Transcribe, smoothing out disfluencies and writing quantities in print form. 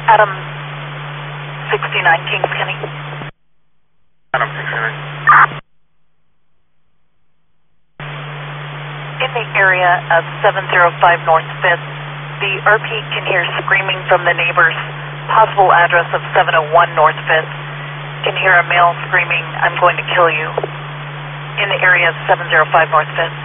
Adam 69 Kings County. Adam 69. In the area of 705 North 5th, the RP can hear screaming from the neighbors. Possible address of 701 North 5th. Can hear a male screaming, "I'm going to kill you," in the area of 705 North 5th.